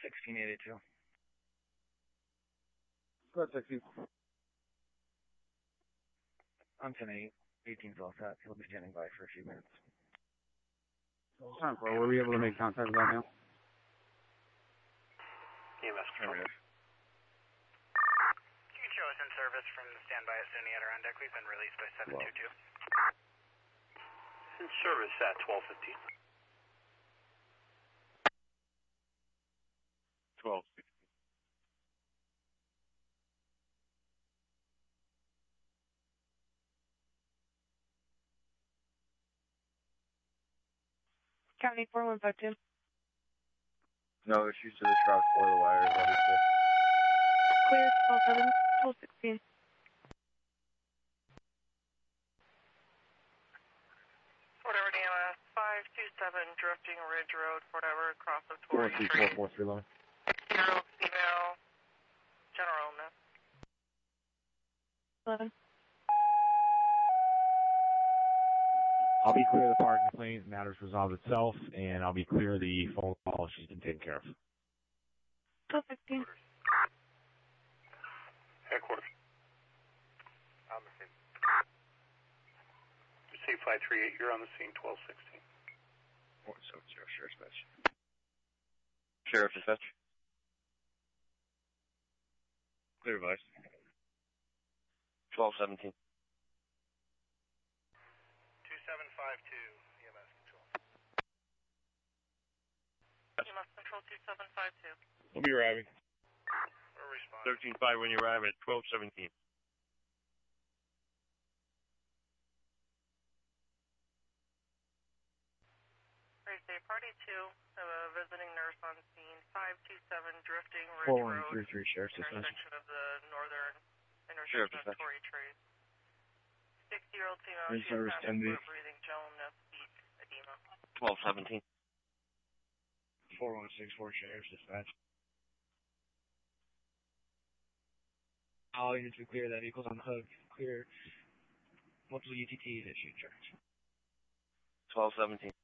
1682. Go ahead, 16. I'm 10-8. 18's all set. He'll be standing by for a few minutes. Time for were we able to make contact with that now? EMS control. You can show us in service from the standby at SUNY Adirondack. We've been released by 722. In service at 12:15. 12:16. County 4152. No issues to the shroud or the wires, obviously. Clear 12-16. Whatever, DMS 527 Drifting Ridge Road, whatever, across the Torrey Tree. 43443 line. 0 female, general illness. 11. I'll be clear of the parking planes, matters resolved itself, and I'll be clear of the phone call she's been taken care of. 12-16. Headquarters. On the scene. C538, you're on the scene, 12:16. 470, Sheriff's Dispatch. Sheriff's Dispatch. Clear advice. 12:17. 2752, EMS control. EMS control 2752. We'll be arriving. We're responding. 13.5 when you arrive at 12:17. Thursday, party 2, have a visiting nurse on scene, 527 Drifting Ridge Road. 4133, Sheriff's Dispatch. Intersection of the northern Sheriff's intersection of Dispatch. Torrey Tree. 60-year-old female, Ridge she's service having 10B. fluid breathing, gentleness, heat, edema. 12:17. 4164, Sheriff's Dispatch. All units to clear that vehicle's on the hook. Clear multiple UTTs issued, Charge. 12:17.